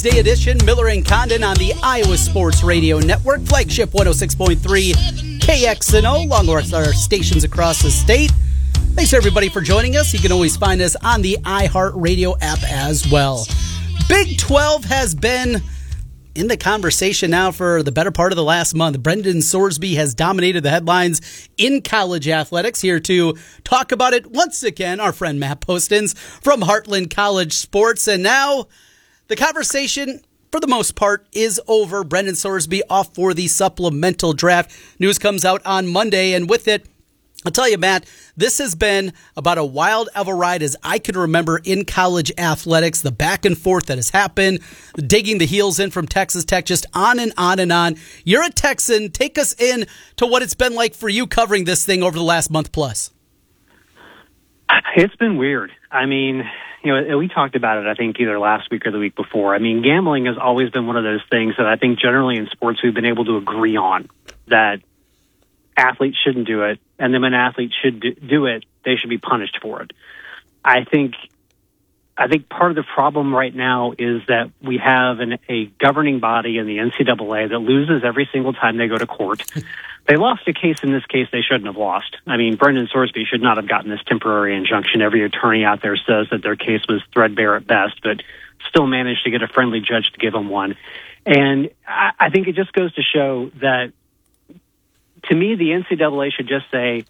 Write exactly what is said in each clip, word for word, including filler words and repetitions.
Day edition, Miller and Condon on the Iowa Sports Radio Network, flagship one oh six point three K X N O, along with our stations across the state. Thanks everybody for joining us. You can always find us on the iHeartRadio app as well. Big twelve has been in the conversation now for the better part of the last month. Brendan Sorsby has dominated the headlines in college athletics. Here to talk about it once again, our friend Matt Postins from Heartland College Sports. And now the conversation, for the most part, is over. Brendan Sorsby off for the supplemental draft. News comes out on Monday, and with it, I'll tell you, Matt, this has been about a wild of a ride as I can remember in college athletics. The back and forth that has happened, digging the heels in from Texas Tech, just on and on and on. You're a Texan. Take us in to what it's been like for you covering this thing over the last month plus. It's been weird. I mean, you know, we talked about it, I think, either last week or the week before. I mean, gambling has always been one of those things that I think generally in sports we've been able to agree on, that athletes shouldn't do it, and then when athletes should do it, they should be punished for it. I think I think part of the problem right now is that we have an, a governing body in the N C double A that loses every single time they go to court. They lost a case in this case they shouldn't have lost. I mean, Brendan Sorsby should not have gotten this temporary injunction. Every attorney out there says that their case was threadbare at best, but still managed to get a friendly judge to give them one. And I, I think it just goes to show that, to me, the N C double A should just say,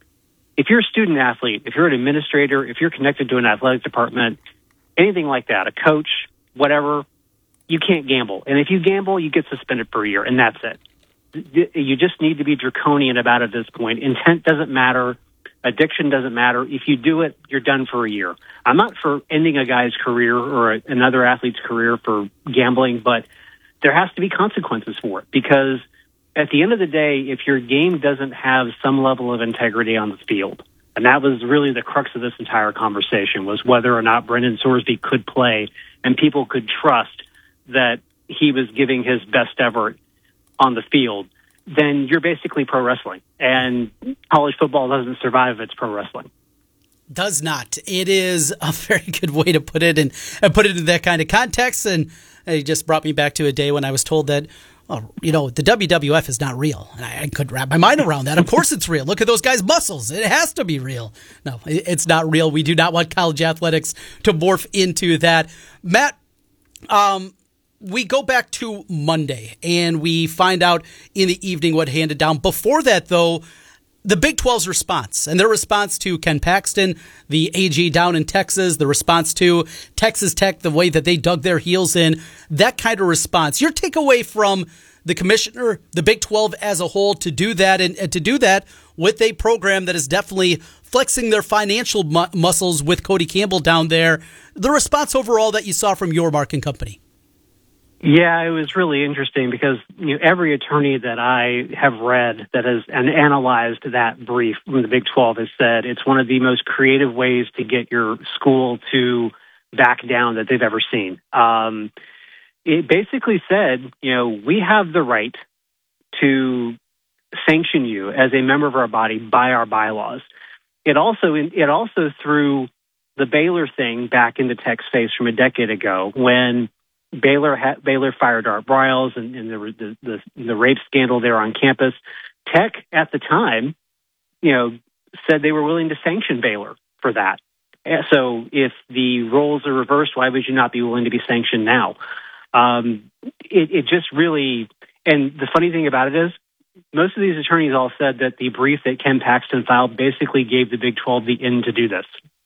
if you're a student athlete, if you're an administrator, if you're connected to an athletic department, anything like that, a coach, whatever, you can't gamble. And if you gamble, you get suspended for a year, and that's it. You just need to be draconian about it at this point. Intent doesn't matter. Addiction doesn't matter. If you do it, you're done for a year. I'm not for ending a guy's career or a, another athlete's career for gambling, but there has to be consequences for it, because at the end of the day, if your game doesn't have some level of integrity on the field, and that was really the crux of this entire conversation, was whether or not Brendan Sorsby could play and people could trust that he was giving his best effort on the field, then you're basically pro wrestling. And college football doesn't survive if it's pro wrestling. Does not. It is a very good way to put it, and, and put it in that kind of context. And it just brought me back to a day when I was told that, oh, you know, the W W F is not real. And I, I couldn't wrap my mind around that. Of course it's real. Look at those guys' muscles. It has to be real. No, it, it's not real. We do not want college athletics to morph into that. Matt, um, we go back to Monday, and we find out in the evening what handed down. Before that, though, the Big twelve's response, and their response to Ken Paxton, the A G down in Texas, the response to Texas Tech, the way that they dug their heels in, that kind of response. Your takeaway from the commissioner, the Big twelve as a whole, to do that, and, and to do that with a program that is definitely flexing their financial mu- muscles with Cody Campbell down there, the response overall that you saw from Yormark and company. Yeah, it was really interesting because, you know, every attorney that I have read that has and analyzed that brief from the Big twelve has said it's one of the most creative ways to get your school to back down that they've ever seen. Um, it basically said, you know, we have the right to sanction you as a member of our body by our bylaws. It also it also threw the Baylor thing back into Tech's face from a decade ago when Baylor ha- Baylor fired Art Briles and, and the, the the the rape scandal there on campus. Tech at the time, you know, said they were willing to sanction Baylor for that. So if the roles are reversed, why would you not be willing to be sanctioned now? Um, it, it just really, and the funny thing about it is, most of these attorneys all said that the brief that Ken Paxton filed basically gave the Big twelve the in to do this.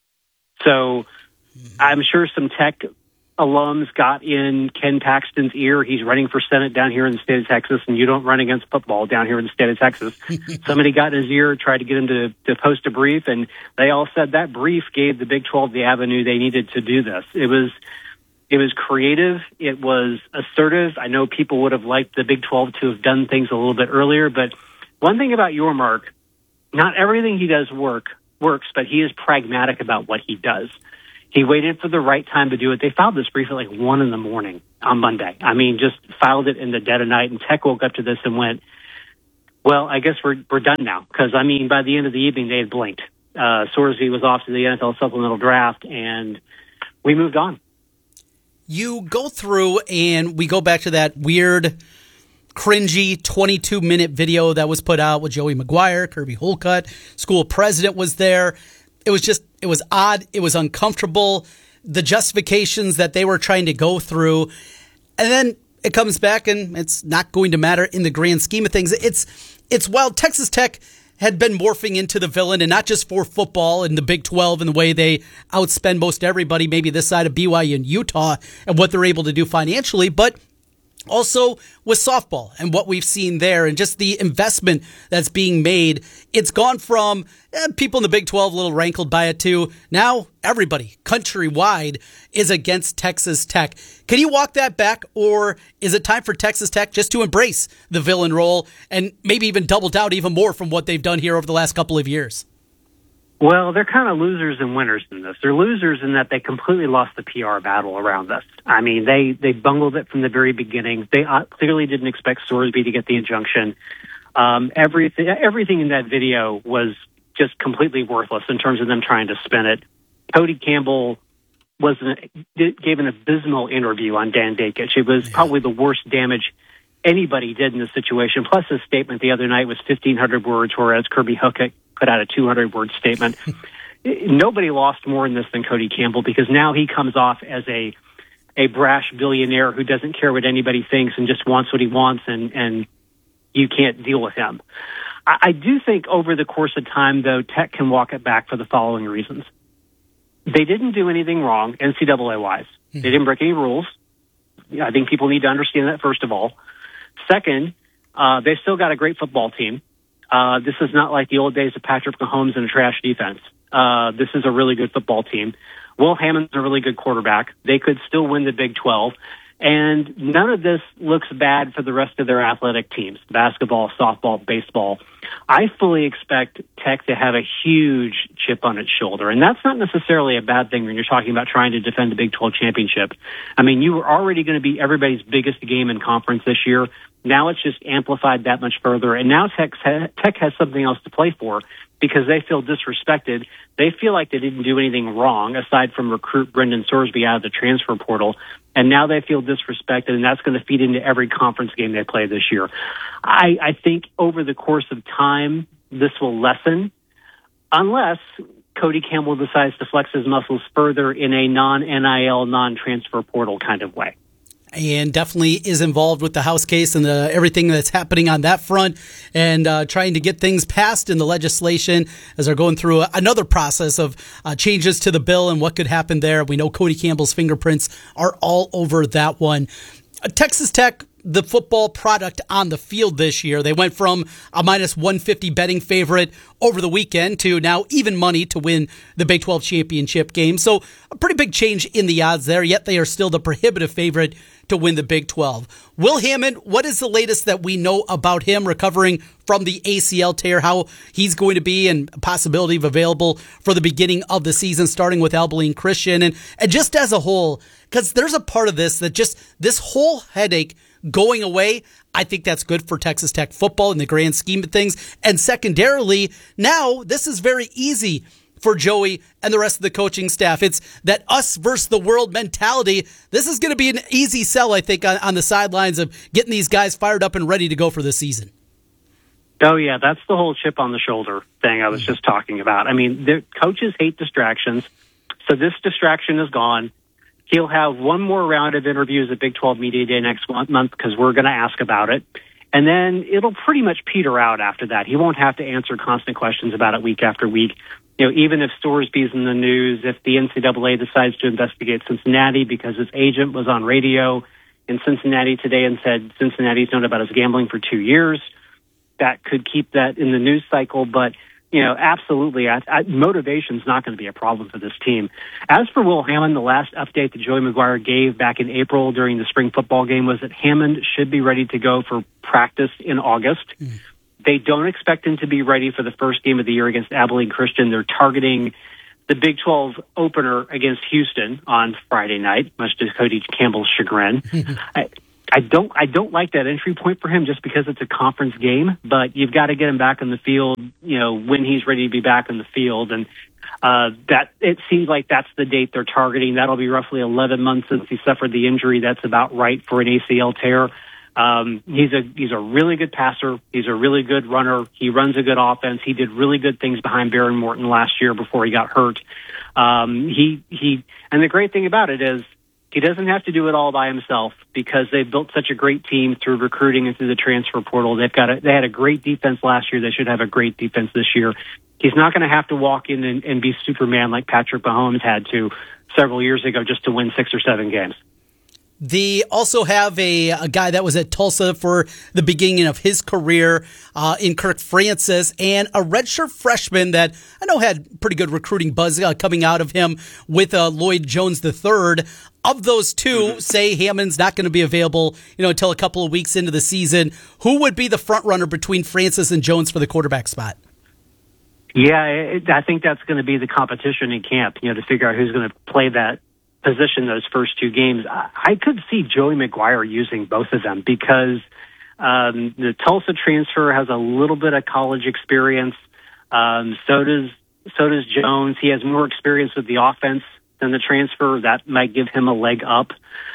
So I'm sure some Tech alums got in Ken Paxton's ear. He's running for Senate down here in the state of Texas, and you don't run against football down here in the state of Texas. Somebody got in his ear, tried to get him to, to post a brief, and they all said that brief gave the Big twelve the avenue they needed to do this. It was it was creative. It was assertive. I know people would have liked the Big twelve to have done things a little bit earlier, but one thing about Yormark, not everything he does work works, but he is pragmatic about what he does. He waited for the right time to do it. They filed this brief at like one in the morning on Monday. I mean, just filed it in the dead of night, and Tech woke up to this and went, well, I guess we're we're done now. Because, I mean, by the end of the evening, they had blinked. Uh, Sorsby was off to the N F L supplemental draft, and we moved on. You go through and we go back to that weird, cringy twenty-two minute video that was put out with Joey McGuire, Kirby Holcutt, school president was there. It was just, it was odd. It was uncomfortable. The justifications that they were trying to go through. And then it comes back and it's not going to matter in the grand scheme of things. It's, it's while Texas Tech had been morphing into the villain, and not just for football and the Big twelve and the way they outspend most everybody, maybe this side of B Y U and Utah, and what they're able to do financially, but also with softball and what we've seen there and just the investment that's being made. It's gone from eh, people in the Big twelve a little rankled by it to now everybody countrywide is against Texas Tech. Can you walk that back, or is it time for Texas Tech just to embrace the villain role and maybe even double down even more from what they've done here over the last couple of years? Well, they're kind of losers and winners in this. They're losers in that they completely lost the P R battle around this. I mean, they, they bungled it from the very beginning. They uh, clearly didn't expect Sorsby to get the injunction. Um, everything, everything in that video was just completely worthless in terms of them trying to spin it. Cody Campbell was an, gave an abysmal interview on Dan Dakich. It was probably the worst damage anybody did in this situation. Plus, his statement the other night was fifteen hundred words, whereas Kirby Holcutt put out a two hundred word statement. Nobody lost more in this than Cody Campbell, because now he comes off as a a brash billionaire who doesn't care what anybody thinks and just wants what he wants, and, and you can't deal with him. I, I do think over the course of time, though, Tech can walk it back for the following reasons. They didn't do anything wrong N C double A-wise. Mm-hmm. They didn't break any rules. I think people need to understand that, first of all. Second, uh, they still got a great football team. Uh, this is not like the old days of Patrick Mahomes and a trash defense. Uh, this is a really good football team. Will Hammond's a really good quarterback. They could still win the Big twelve. And none of this looks bad for the rest of their athletic teams, basketball, softball, baseball. I fully expect Tech to have a huge chip on its shoulder. And that's not necessarily a bad thing when you're talking about trying to defend the Big twelve championship. I mean, you were already going to be everybody's biggest game in conference this year. Now it's just amplified that much further. And now Tech, Tech has something else to play for, because they feel disrespected. They feel like they didn't do anything wrong aside from recruit Brendan Sorsby out of the transfer portal. And now they feel disrespected, and that's going to feed into every conference game they play this year. I, I think over the course of time, this will lessen, unless Cody Campbell decides to flex his muscles further in a non-N I L, non-transfer portal kind of way. And definitely is involved with the House case and the, everything that's happening on that front, and uh, trying to get things passed in the legislation as they're going through a, another process of uh, changes to the bill and what could happen there. We know Cody Campbell's fingerprints are all over that one. Uh, Texas Tech, the football product on the field this year, they went from a minus one fifty betting favorite over the weekend to now even money to win the Big twelve championship game. So a pretty big change in the odds there, yet they are still the prohibitive favorite to win the Big twelve. Will Hammond, what is the latest that we know about him recovering from the A C L tear, how he's going to be, and possibility of available for the beginning of the season, starting with Abilene Christian, and, and just as a whole, because there's a part of this that just, this whole headache going away, I think that's good for Texas Tech football in the grand scheme of things. And secondarily, now this is very easy for Joey and the rest of the coaching staff. It's that us versus the world mentality. This is going to be an easy sell, I think, on, on the sidelines of getting these guys fired up and ready to go for the season. Oh, yeah, that's the whole chip on the shoulder thing I was mm-hmm. just talking about. I mean, the coaches hate distractions, so this distraction is gone. He'll have one more round of interviews at Big twelve Media Day next month, because we're going to ask about it. And then it'll pretty much peter out after that. He won't have to answer constant questions about it week after week. You know, even if Sorsby's in the news, if the N C double A decides to investigate Cincinnati because his agent was on radio in Cincinnati today and said Cincinnati's known about his gambling for two years, that could keep that in the news cycle. But, you know, absolutely, I, I, motivation's not going to be a problem for this team. As for Will Hammond, the last update that Joey McGuire gave back in April during the spring football game was that Hammond should be ready to go for practice in August. Mm. They don't expect him to be ready for the first game of the year against Abilene Christian. They're targeting the Big twelve opener against Houston on Friday night, much to Cody Campbell's chagrin. I, I don't I don't like that entry point for him just because it's a conference game, but you've got to get him back in the field, you know, when he's ready to be back in the field. And uh, that it seems like that's the date they're targeting. That'll be roughly eleven months since he suffered the injury. That's about right for an A C L tear. Um, he's a he's a really good passer. He's a really good runner. He runs a good offense. He did really good things behind Baron Morton last year before he got hurt. Um, he he and the great thing about it is he doesn't have to do it all by himself because they've built such a great team through recruiting and through the transfer portal. They've got a, they had a great defense last year. They should have a great defense this year. He's not going to have to walk in and, and be Superman like Patrick Mahomes had to several years ago just to win six or seven games. They also have a, a guy that was at Tulsa for the beginning of his career uh, in Kirk Francis, and a redshirt freshman that I know had pretty good recruiting buzz uh, coming out of him with uh, Lloyd Jones the third. Of those two, mm-hmm. say Hammond's not going to be available, you know, until a couple of weeks into the season. Who would be the front runner between Francis and Jones for the quarterback spot? Yeah, it, I think that's going to be the competition in camp, you know, to figure out who's going to play that position those first two games. I, I could see Joey McGuire using both of them because um, the Tulsa transfer has a little bit of college experience. Um, so does so does Jones. He has more experience with the offense than the transfer. That might give him a leg up.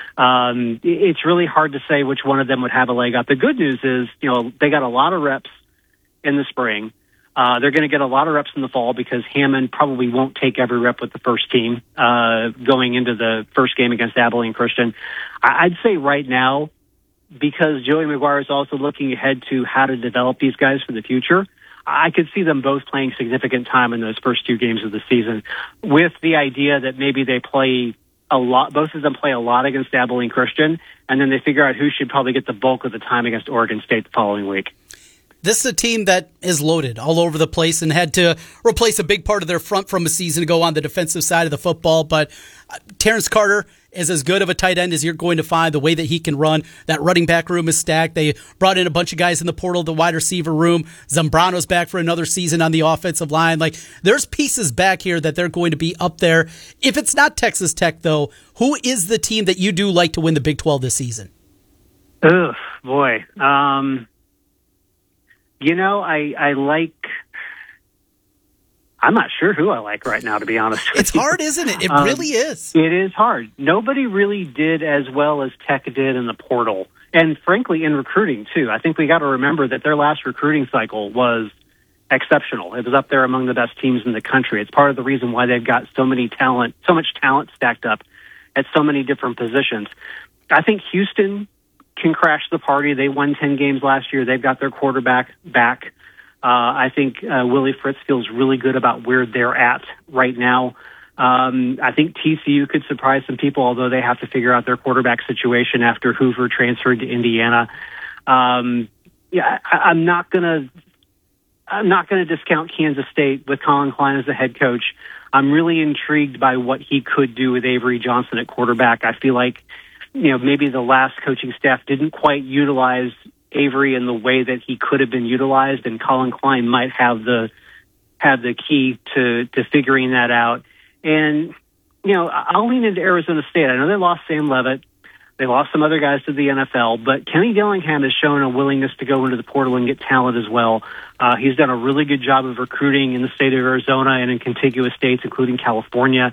Um, it's really hard to say which one of them would have a leg up. The good news is, you know, they got a lot of reps in the spring. Uh, they're going to get a lot of reps in the fall because Hammond probably won't take every rep with the first team uh, going into the first game against Abilene Christian. I- I'd say right now, because Joey McGuire is also looking ahead to how to develop these guys for the future, I could see them both playing significant time in those first two games of the season with the idea that maybe they play a lot, both of them play a lot against Abilene Christian, and then they figure out who should probably get the bulk of the time against Oregon State the following week. This is a team that is loaded all over the place and had to replace a big part of their front from a season ago on the defensive side of the football. But uh, Terrence Carter is as good of a tight end as you're going to find. The way that he can run, that running back room is stacked. They brought in a bunch of guys in the portal, the wide receiver room. Zambrano's back for another season on the offensive line. Like, there's pieces back here that they're going to be up there. If it's not Texas Tech, though, who is the team that you do like to win the Big twelve this season? Ugh, boy. Um... You know, I, I like, I'm not sure who I like right now, to be honest with It's you. hard, isn't it? It um, really is. It is hard. Nobody really did as well as Tech did in the portal. And frankly, in recruiting, too. I think we got to remember that their last recruiting cycle was exceptional. It was up there among the best teams in the country. It's part of the reason why they've got so many talent, so much talent stacked up at so many different positions. I think Houston can crash the party. They won ten games last year. They've got their quarterback back. Uh, I think uh, Willie Fritz feels really good about where they're at right now. Um, I think T C U could surprise some people, although they have to figure out their quarterback situation after Hoover transferred to Indiana. Um, yeah, I, I'm not gonna. I'm not going to discount Kansas State with Colin Klein as the head coach. I'm really intrigued by what he could do with Avery Johnson at quarterback. I feel like, you know, maybe the last coaching staff didn't quite utilize Avery in the way that he could have been utilized, and Colin Klein might have the have the key to to figuring that out. And, you know, I'll lean into Arizona State. I know they lost Sam Levitt. They lost some other guys to the N F L, but Kenny Dillingham has shown a willingness to go into the portal and get talent as well. Uh, he's done a really good job of recruiting in the state of Arizona and in contiguous states, including California.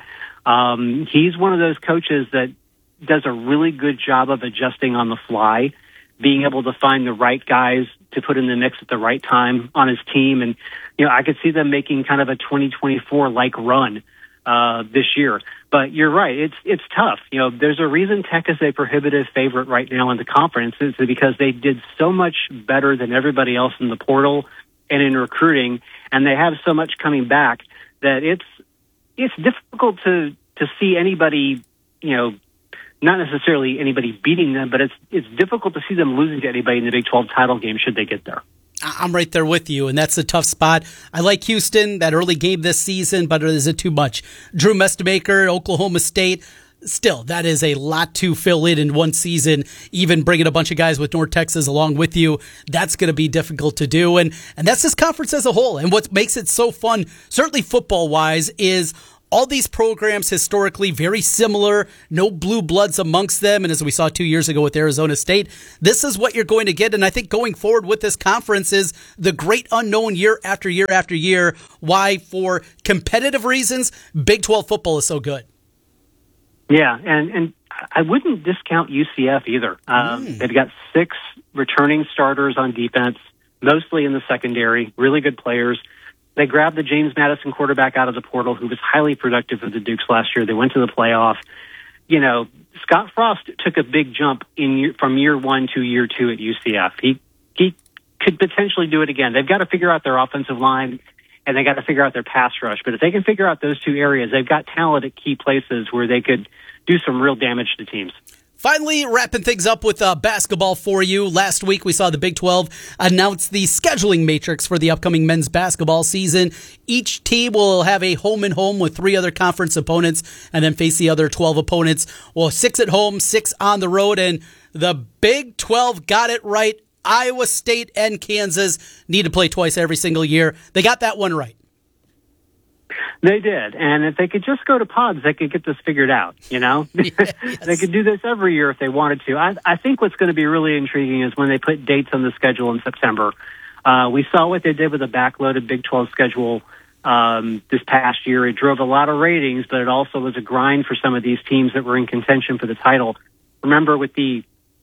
Um, he's one of those coaches that does a really good job of adjusting on the fly, being able to find the right guys to put in the mix at the right time on his team. And, you know, I could see them making kind of a twenty twenty-four-like run uh, this year. But you're right. It's it's tough. You know, there's a reason Tech is a prohibitive favorite right now in the conference. It's because they did so much better than everybody else in the portal and in recruiting, and they have so much coming back that it's it's difficult to to see anybody, you know, not necessarily anybody beating them, but it's it's difficult to see them losing to anybody in the Big twelve title game should they get there. I'm right there with you, and that's a tough spot. I like Houston, that early game this season, but is it too much? Drew Mestemaker, Oklahoma State, still, that is a lot to fill in in one season. Even bringing a bunch of guys with North Texas along with you, that's going to be difficult to do. And, and that's this conference as a whole. And what makes it so fun, certainly football-wise, is All these programs historically very similar, no blue bloods amongst them. And as we saw two years ago with Arizona State, this is what you're going to get. And I think going forward with this conference is the great unknown year after year after year. Why, for competitive reasons, Big twelve football is so good. Yeah, and, and I wouldn't discount U C F either. Um, mm. They've got six returning starters on defense, mostly in the secondary, really good players. They grabbed the James Madison quarterback out of the portal, who was highly productive for the Dukes last year. They went to the playoff. You know, Scott Frost took a big jump in year, from year one to year two at U C F. He he could potentially do it again. They've got to figure out their offensive line, and they got to figure out their pass rush. But if they can figure out those two areas, they've got talent at key places where they could do some real damage to teams. Finally, wrapping things up with uh, basketball for you. Last week, we saw the Big twelve announce the scheduling matrix for the upcoming men's basketball season. Each team will have a home-and-home with three other conference opponents and then face the other twelve opponents. Well, six at home, six on the road, and the Big twelve got it right. Iowa State and Kansas need to play twice every single year. They got that one right. They did, and if they could just go to pods, they could get this figured out, you know? Yes. They could do this every year if they wanted to. I, I think what's going to be really intriguing is when they put dates on the schedule in September. Uh, we saw what they did with a backloaded Big twelve schedule um, this past year. It drove a lot of ratings, but it also was a grind for some of these teams that were in contention for the title. Remember, with the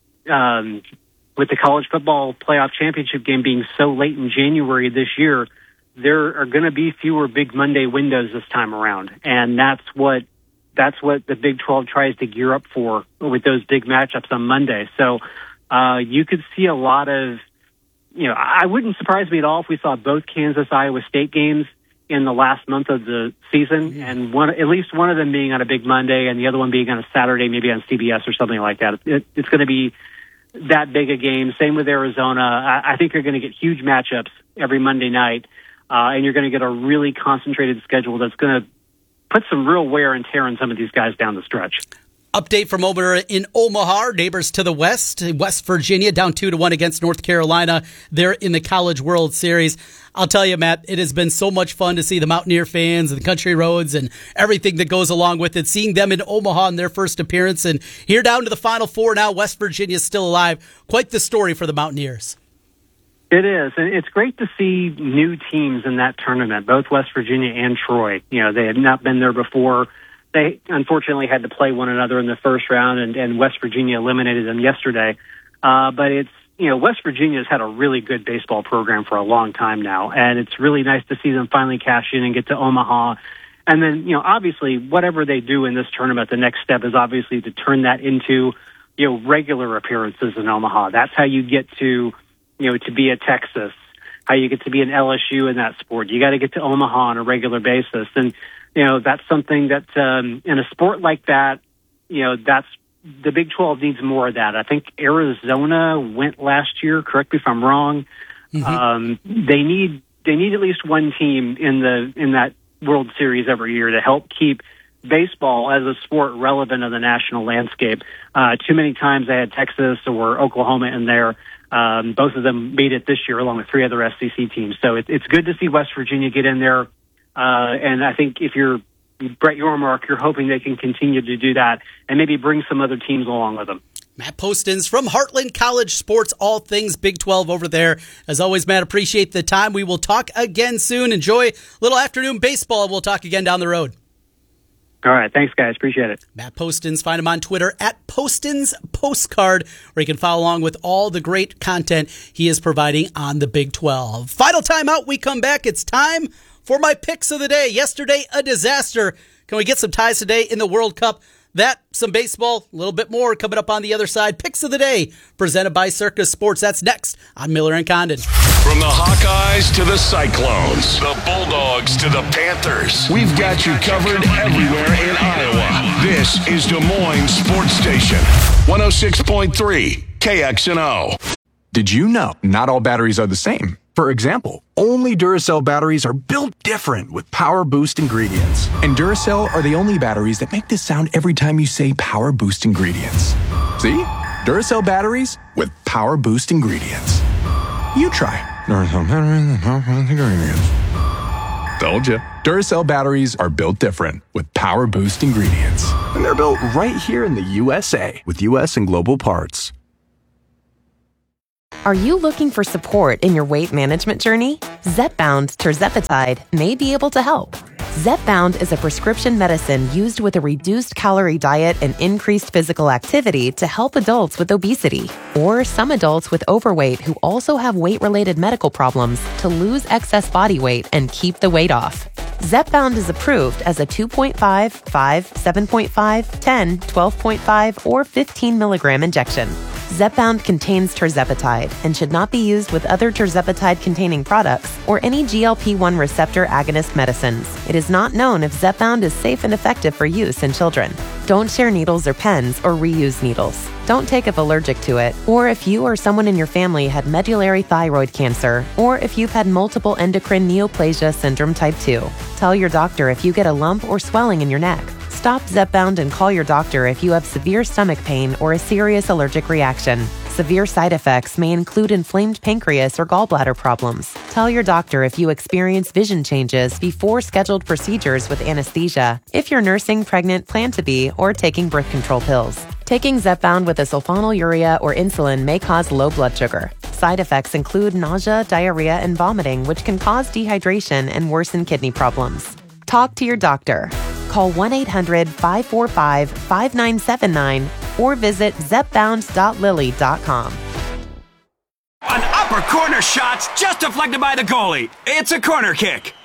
um, with the college football playoff championship game being so late in January this year, there are going to be fewer big Monday windows this time around, and that's what that's what the Big twelve tries to gear up for with those big matchups on Monday. So uh, you could see a lot of, you know, I wouldn't surprise me at all if we saw both Kansas Iowa State games in the last month of the season, mm-hmm. and one at least one of them being on a big Monday and the other one being on a Saturday, maybe on C B S or something like that. It, it's going to be that big a game. Same with Arizona. I, I think you're going to get huge matchups every Monday night. Uh, and you're going to get a really concentrated schedule that's going to put some real wear and tear on some of these guys down the stretch. Update from over in Omaha, neighbors to the west. West Virginia down two to one against North Carolina. They're in the College World Series. I'll tell you, Matt, it has been so much fun to see the Mountaineer fans and the country roads and everything that goes along with it. Seeing them in Omaha in their first appearance, and here down to the Final Four now. West Virginia is still alive. Quite the story for the Mountaineers. It is, and it's great to see new teams in that tournament, both West Virginia and Troy. You know, they had not been there before. They unfortunately had to play one another in the first round, and, and West Virginia eliminated them yesterday. Uh, but it's, you know, West Virginia's had a really good baseball program for a long time now, and it's really nice to see them finally cash in and get to Omaha. And then, you know, obviously, whatever they do in this tournament, the next step is obviously to turn that into, you know, regular appearances in Omaha. That's how you get to, you know, to be at Texas, how you get to be an L S U in that sport. You got to get to Omaha on a regular basis. And, you know, that's something that um, in a sport like that, you know, that's the Big twelve needs more of that. I think Arizona went last year. Correct me if I'm wrong. Mm-hmm. Um, they need they need at least one team in the in that World Series every year to help keep baseball as a sport relevant in the national landscape. Uh, too many times they had Texas or Oklahoma in there. Um, both of them made it this year along with three other S E C teams. So it, it's good to see West Virginia get in there. Uh, and I think if you're Brett Yormark, you're hoping they can continue to do that and maybe bring some other teams along with them. Matt Postins from Heartland College Sports, all things Big twelve over there. As always, Matt, appreciate the time. We will talk again soon. Enjoy a little afternoon baseball. We'll talk again down the road. All right. Thanks, guys. Appreciate it. Matt Postins. Find him on Twitter at Postins Postcard, where you can follow along with all the great content he is providing on the Big twelve. Final time out. We come back. It's time for my picks of the day. Yesterday, a disaster. Can we get some ties today in the World Cup? That, some baseball, a little bit more coming up on the other side. Picks of the day, presented by Circus Sports. That's next on Miller and Condon. From the Hawkeyes to the Cyclones, the Bulldogs to the Panthers, we've got you covered everywhere in Iowa. This is Des Moines Sports Station, one oh six point three K X N O. Did you know not all batteries are the same? For example, only Duracell batteries are built different with Power Boost ingredients. And Duracell are the only batteries that make this sound every time you say Power Boost ingredients. See? Duracell batteries with Power Boost ingredients. You try. Duracell batteries with Power Boost ingredients. Told you. Duracell batteries are built different with Power Boost ingredients. And they're built right here in the U S A with U S and global parts. Are you looking for support in your weight management journey? Zepbound tirzepatide may be able to help. Zepbound is a prescription medicine used with a reduced calorie diet and increased physical activity to help adults with obesity or some adults with overweight who also have weight-related medical problems to lose excess body weight and keep the weight off. Zepbound is approved as a two point five, five, seven point five, ten, twelve point five, or fifteen milligram injection. Zepbound contains tirzepatide and should not be used with other tirzepatide-containing products or any G L P one receptor agonist medicines. It is not known if Zepbound is safe and effective for use in children. Don't share needles or pens or reuse needles. Don't take if allergic to it, or if you or someone in your family had medullary thyroid cancer, or if you've had multiple endocrine neoplasia syndrome type two. Tell your doctor if you get a lump or swelling in your neck. Stop Zepbound and call your doctor if you have severe stomach pain or a serious allergic reaction. Severe side effects may include inflamed pancreas or gallbladder problems. Tell your doctor if you experience vision changes before scheduled procedures with anesthesia, if you're nursing, pregnant, plan to be, or taking birth control pills. Taking Zepbound with a sulfonylurea or insulin may cause low blood sugar. Side effects include nausea, diarrhea, and vomiting, which can cause dehydration and worsen kidney problems. Talk to your doctor. Call one eight hundred, five four five, five nine seven nine or visit zepbound dot lilly dot com. An upper corner shot's just deflected by the goalie. It's a corner kick.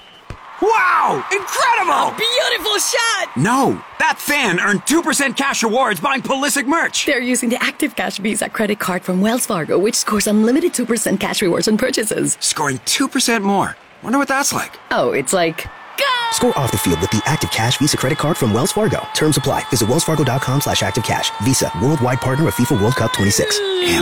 Wow! Incredible! Beautiful shot! No, that fan earned two percent cash rewards buying Pulisic merch. They're using the Active Cash Visa credit card from Wells Fargo, which scores unlimited two percent cash rewards on purchases. Scoring two percent more. Wonder what that's like. Oh, it's like... Go! Score off the field with the Active Cash Visa credit card from Wells Fargo. Terms apply. Visit wellsfargo.com slash activecash. Visa, worldwide partner of FIFA World Cup twenty-six.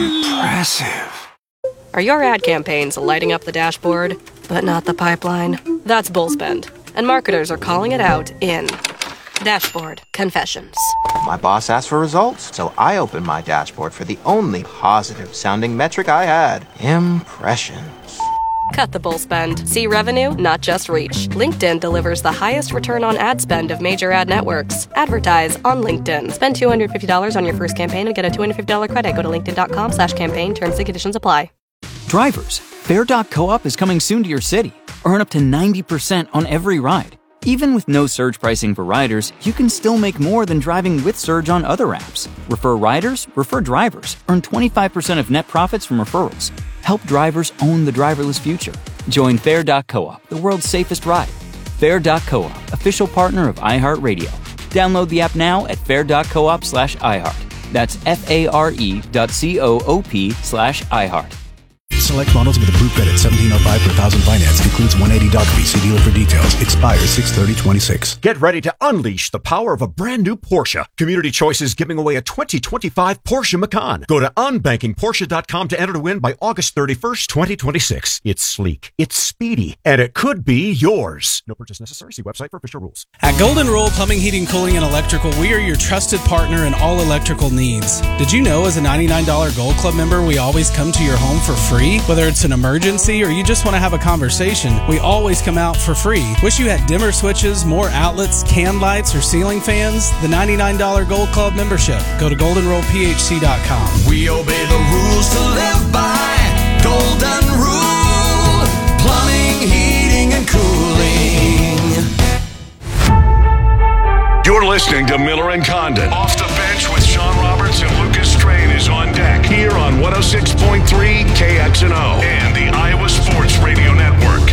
Impressive. Are your ad campaigns lighting up the dashboard, but not the pipeline? That's Bullspend, and marketers are calling it out in Dashboard Confessions. My boss asked for results, so I opened my dashboard for the only positive-sounding metric I had, impressions. Cut the bull spend. See revenue, not just reach. LinkedIn delivers the highest return on ad spend of major ad networks. Advertise on LinkedIn. Spend two hundred fifty dollars on your first campaign and get a two hundred fifty dollars credit. Go to linkedin.com slash campaign. Terms and conditions apply. Drivers, Fair dot co-op is coming soon to your city. Earn up to ninety percent on every ride. Even with no surge pricing for riders, you can still make more than driving with Surge on other apps. Refer riders, refer drivers. Earn twenty-five percent of net profits from referrals. Help drivers own the driverless future. Join Fair dot co-op, the world's safest ride. Fair dot co-op, official partner of iHeartRadio. Download the app now at fair dot coop slash iHeart. That's F-A-R-E dot C-O-O-P slash iHeart. Select models with approved credit, seventeen oh five per thousand finance. Includes one eighty doc fee. See dealer for details. Expires six thirty twenty-six. Get ready to unleash the power of a brand new Porsche. Community Choice is giving away a twenty twenty-five Porsche Macan. Go to unbanking porsche dot com to enter to win by August thirty-first, twenty twenty-six. It's sleek, it's speedy, and it could be yours. No purchase necessary. See website for official rules. At Golden Rule Plumbing, Heating, Cooling, and Electrical, we are your trusted partner in all electrical needs. Did you know as a ninety-nine dollars Gold Club member, we always come to your home for free? Whether it's an emergency or you just want to have a conversation, we always come out for free. Wish you had dimmer switches, more outlets, can lights, or ceiling fans? The ninety-nine dollars Gold Club membership. Go to golden rule p h c dot com. We obey the rules to live by. Golden Rule Plumbing, Heating, and Cooling. You're listening to Miller and Condon. Off the bench with Sean Roberts and Lucas Strain is on deck here on one oh six point three K X N O and the Iowa Sports Radio Network.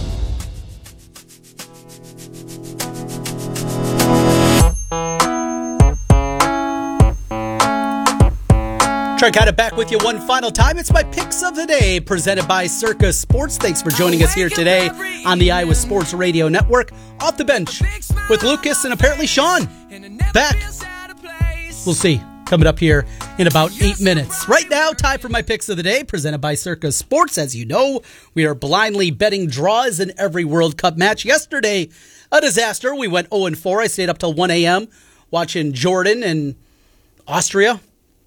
Trincada back with you one final time. It's my picks of the day presented by Circa Sports. Thanks for joining us here today on the Iowa Sports Radio Network. Off the bench with Lucas and apparently Sean. Back. We'll see. Coming up here in about eight minutes. Right now, time for my picks of the day presented by Circa Sports. As you know, we are blindly betting draws in every World Cup match. Yesterday, a disaster. We went oh and four. I stayed up till one a.m. watching Jordan and Austria.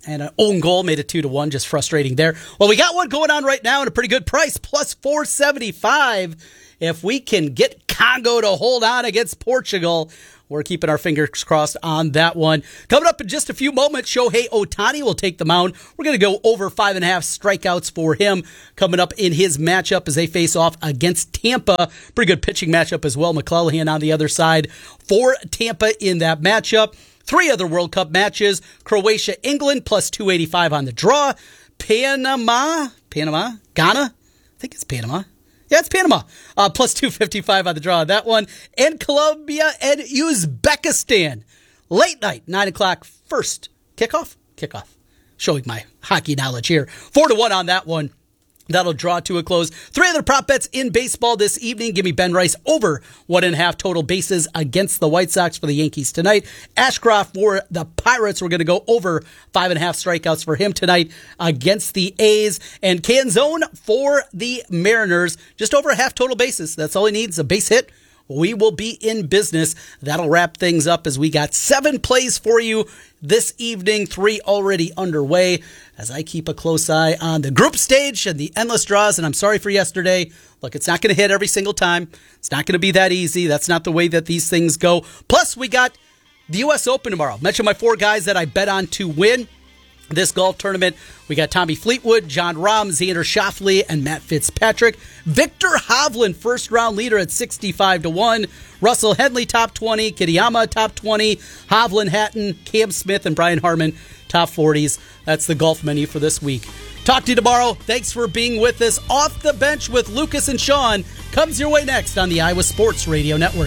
And an own goal made it two to one. Just frustrating there. Well, we got one going on right now at a pretty good price, plus four seventy-five. If we can get Congo to hold on against Portugal, we're keeping our fingers crossed on that one. Coming up in just a few moments, Shohei Ohtani will take the mound. We're going to go over five and a half strikeouts for him coming up in his matchup as they face off against Tampa. Pretty good pitching matchup as well. McClellan on the other side for Tampa in that matchup. Three other World Cup matches. Croatia, England, plus two eighty-five on the draw. Panama, Panama, Ghana? I think it's Panama. Yeah, it's Panama. Uh, plus two fifty-five on the draw on that one. And Colombia and Uzbekistan. Late night, nine o'clock, first kickoff? Kickoff. Showing my hockey knowledge here. Four to one on that one. That'll draw to a close. Three other prop bets in baseball this evening. Give me Ben Rice over one and a half total bases against the White Sox for the Yankees tonight. Ashcroft for the Pirates. We're going to go over five and a half strikeouts for him tonight against the A's. And Canzone for the Mariners. Just over a half total bases. That's all he needs, a base hit. We will be in business. That'll wrap things up as we got seven plays for you this evening, three already underway, as I keep a close eye on the group stage and the endless draws. And I'm sorry for yesterday. Look, it's not going to hit every single time. It's not going to be that easy. That's not the way that these things go. Plus, we got the U S Open tomorrow. Mention my four guys that I bet on to win this golf tournament. We got Tommy Fleetwood, John Rahm, Xander Schauffele, and Matt Fitzpatrick. Victor Hovland, first round leader at sixty-five to one. Russell Henley, top twenty. Kitayama, top twenty. Hovland, Hatton, Cam Smith, and Brian Harman, top forties. That's the golf menu for this week. Talk to you tomorrow. Thanks for being with us. Off the Bench with Lucas and Sean comes your way next on the Iowa Sports Radio Network.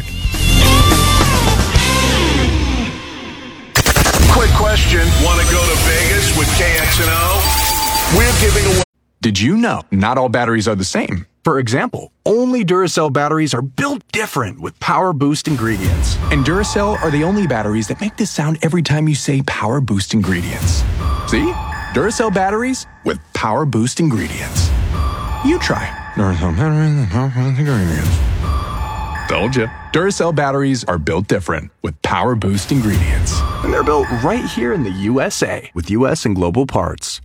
Quick question. Want to go to Vegas with K X N O? We're giving away. Did you know not all batteries are the same? For example, only Duracell batteries are built different with Power Boost ingredients. And Duracell are the only batteries that make this sound every time you say Power Boost ingredients. See? Duracell batteries with Power Boost ingredients. You try. Duracell batteries with Power Boost ingredients. Told you. Duracell batteries are built different with Power Boost ingredients. And they're built right here in the U S A with U S and global parts.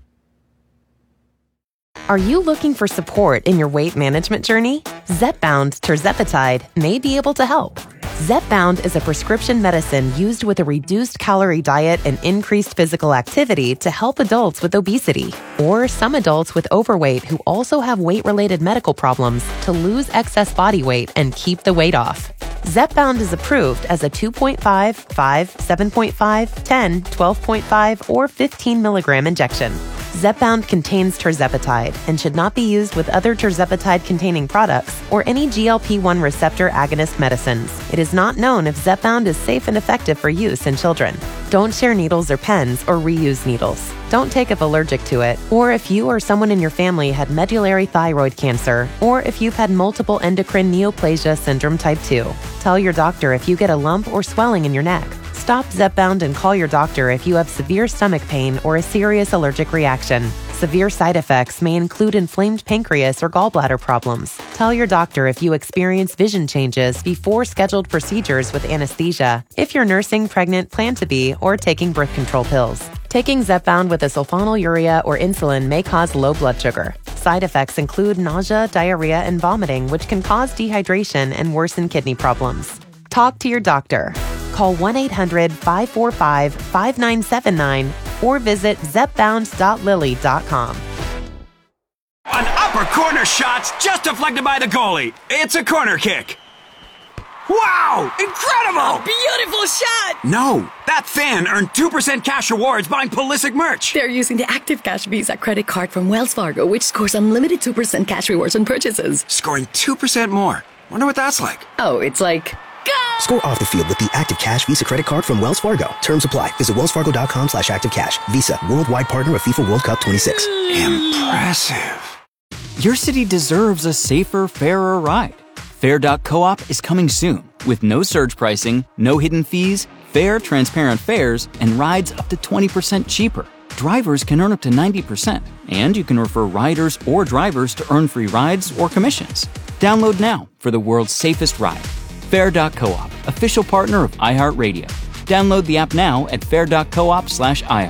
Are you looking for support in your weight management journey? Zepbound tirzepatide may be able to help. Zepbound is a prescription medicine used with a reduced calorie diet and increased physical activity to help adults with obesity or some adults with overweight who also have weight-related medical problems to lose excess body weight and keep the weight off. Zepbound is approved as a two point five, five, seven point five, ten, twelve point five, or fifteen milligram injection. Zepbound contains tirzepatide and should not be used with other tirzepatide-containing products or any G L P one receptor agonist medicines. It is not known if Zepbound is safe and effective for use in children. Don't share needles or pens or reuse needles. Don't take if allergic to it, or if you or someone in your family had medullary thyroid cancer, or if you've had multiple endocrine neoplasia syndrome type two. Tell your doctor if you get a lump or swelling in your neck. Stop Zepbound and call your doctor if you have severe stomach pain or a serious allergic reaction. Severe side effects may include inflamed pancreas or gallbladder problems. Tell your doctor if you experience vision changes before scheduled procedures with anesthesia, if you're nursing, pregnant, plan to be, or taking birth control pills. Taking Zepbound with a sulfonylurea or insulin may cause low blood sugar. Side effects include nausea, diarrhea, and vomiting, which can cause dehydration and worsen kidney problems. Talk to your doctor. Call one eight hundred, five four five, five nine seven nine or visit zepbound dot lilly dot com. An upper corner shot's just deflected by the goalie. It's a corner kick. Wow! Incredible! Beautiful shot! No, that fan earned two percent cash rewards buying Pulisic merch. They're using the Active Cash Visa credit card from Wells Fargo, which scores unlimited two percent cash rewards on purchases. Scoring two percent more. Wonder what that's like. Oh, it's like... Go! Score off the field with the Active Cash Visa credit card from Wells Fargo. Terms apply. Visit wellsfargo.com slash active cash. Visa, worldwide partner of FIFA World Cup twenty-six. Impressive. Your city deserves a safer, fairer ride. Fair dot coop is coming soon with no surge pricing, no hidden fees, fair, transparent fares, and rides up to twenty percent cheaper. Drivers can earn up to ninety percent, and you can refer riders or drivers to earn free rides or commissions. Download now for the world's safest ride. Fair dot coop, official partner of iHeartRadio. Download the app now at fair dot coop slash iHeart.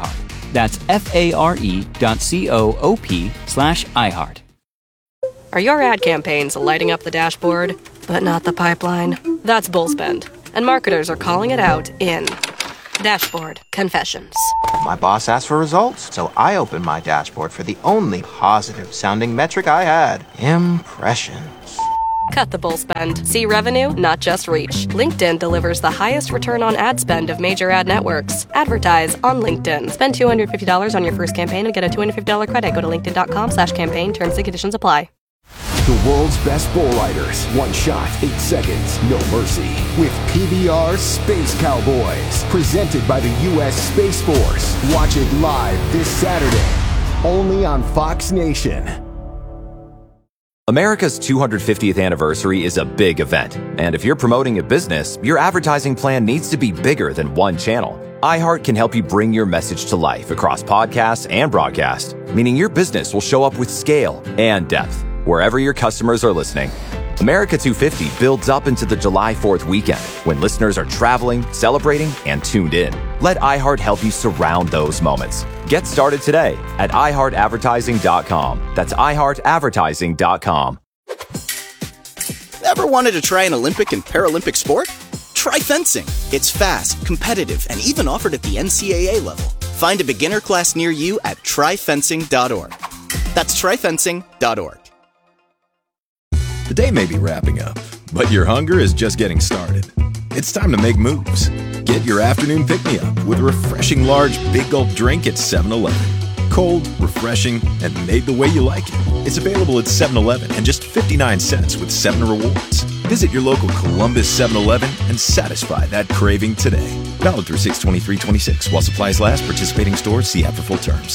That's F-A-R-E dot C-O-O-P slash iHeart. Are your ad campaigns lighting up the dashboard, but not the pipeline? That's Bullspend, and marketers are calling it out in Dashboard Confessions. My boss asked for results, so I opened my dashboard for the only positive sounding metric I had: impressions. Cut the bull spend. See revenue, not just reach. LinkedIn delivers the highest return on ad spend of major ad networks. Advertise on LinkedIn. Spend two hundred fifty dollars on your first campaign and get a two hundred fifty dollars credit. Go to linkedin.com slash campaign. Terms and conditions apply. The world's best bull riders. One shot, eight seconds, no mercy. With P B R Space Cowboys. Presented by the U S Space Force. Watch it live this Saturday. Only on Fox Nation. America's two hundred fiftieth anniversary is a big event. And if you're promoting a business, your advertising plan needs to be bigger than one channel. iHeart can help you bring your message to life across podcasts and broadcast, meaning your business will show up with scale and depth wherever your customers are listening. America two fifty builds up into the July fourth weekend when listeners are traveling, celebrating, and tuned in. Let iHeart help you surround those moments. Get started today at i heart advertising dot com. That's i heart advertising dot com. Ever wanted to try an Olympic and Paralympic sport? Try fencing. It's fast, competitive, and even offered at the N C A A level. Find a beginner class near you at try fencing dot org. That's try fencing dot org. The day may be wrapping up, but your hunger is just getting started. It's time to make moves. Get your afternoon pick-me-up with a refreshing large Big Gulp drink at seven eleven. Cold, refreshing, and made the way you like it. It's available at seven eleven and just fifty-nine cents with seven rewards. Visit your local Columbus seven eleven and satisfy that craving today. Valid through six twenty-three twenty-six. While supplies last, participating stores see app for full terms.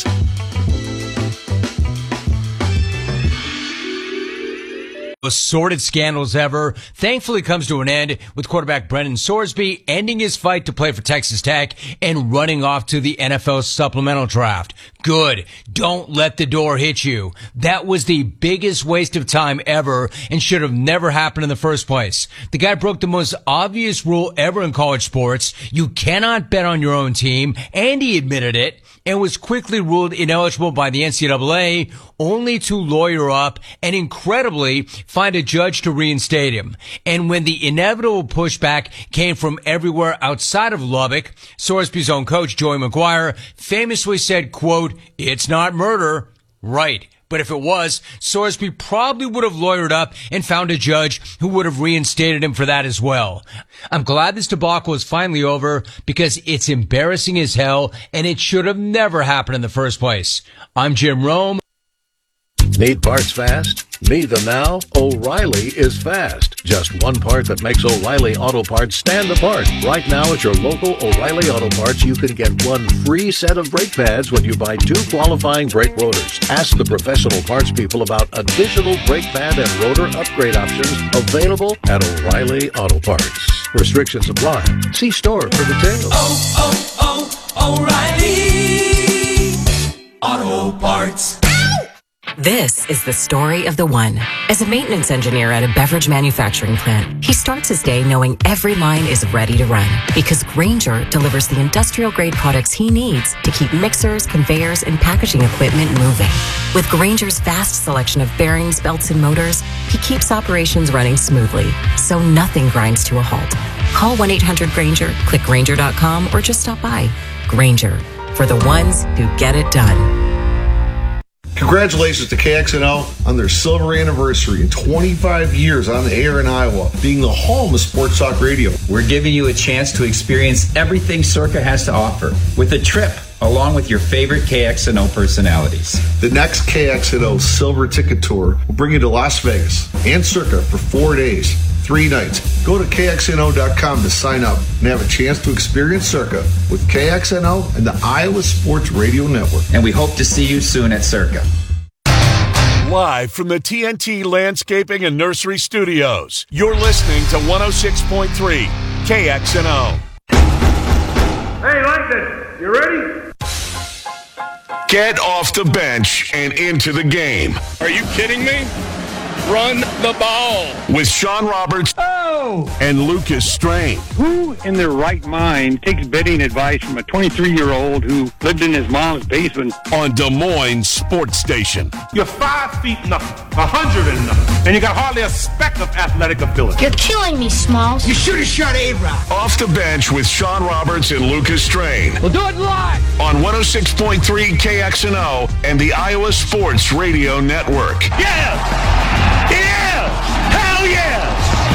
Most sordid scandals ever thankfully comes to an end with quarterback Brendan Sorsby ending his fight to play for Texas Tech and running off to the N F L supplemental draft. Good. Don't let the door hit you. That was the biggest waste of time ever and should have never happened in the first place. The guy broke the most obvious rule ever in college sports. You cannot bet on your own team, and he admitted it, and was quickly ruled ineligible by the N C double A, only to lawyer up and incredibly find a judge to reinstate him. And when the inevitable pushback came from everywhere outside of Lubbock, Sorsby's own coach, Joey McGuire, famously said, quote, "It's not murder." Right. But if it was, Sorsby probably would have lawyered up and found a judge who would have reinstated him for that as well. I'm glad this debacle is finally over because it's embarrassing as hell and it should have never happened in the first place. I'm Jim Rome. Need parts fast? Need them now? O'Reilly is fast. Just one part that makes O'Reilly Auto Parts stand apart. Right now at your local O'Reilly Auto Parts, you can get one free set of brake pads when you buy two qualifying brake rotors. Ask the professional parts people about additional brake pad and rotor upgrade options available at O'Reilly Auto Parts. Restrictions apply. See store for details. Oh, oh, oh, O'Reilly Auto Parts. This is the story of the one. As a maintenance engineer at a beverage manufacturing plant, he starts his day knowing every line is ready to run because Grainger delivers the industrial-grade products he needs to keep mixers, conveyors, and packaging equipment moving. With Grainger's vast selection of bearings, belts, and motors, he keeps operations running smoothly, so nothing grinds to a halt. Call one eight hundred Grainger, click Grainger dot com, or just stop by. Grainger, for the ones who get it done. Congratulations to K X N O on their silver anniversary and twenty-five years on the air in Iowa, being the home of sports talk radio. We're giving you a chance to experience everything Circa has to offer with a trip along with your favorite K X N O personalities. The next K X N O Silver Ticket Tour will bring you to Las Vegas and Circa for four days, three nights. Go to K X N O dot com to sign up and have a chance to experience Circa with K X N O and the Iowa Sports Radio Network. And we hope to see you soon at Circa. Live from the T N T Landscaping and Nursery Studios, you're listening to one oh six point three K X N O. Hey, Langton, you ready? Get off the bench and into the game. Are you kidding me? Run the ball. With Sean Roberts oh! Yo! and Lucas Strain. Who in their right mind takes betting advice from a twenty-three-year-old who lived in his mom's basement? On Des Moines Sports Station. You're five feet nothing, a hundred and nothing, and you got hardly a speck of athletic ability. You're killing me, Smalls. You should have shot A-Rod. Off the bench with Sean Roberts and Lucas Strain. We'll do it live! On one oh six point three K X N O and the Iowa Sports Radio Network. Yeah! Yeah! Hell yeah!